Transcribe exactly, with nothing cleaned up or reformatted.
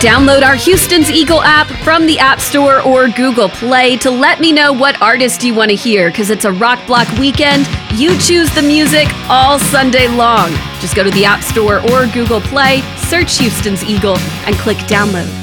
Download our Houston's Eagle app from the App Store or Google Play to let me know what artist you want to hear, because it's a Rock Block weekend. You choose the music all Sunday long. Just go to the App Store or Google Play, search Houston's Eagle, and click download.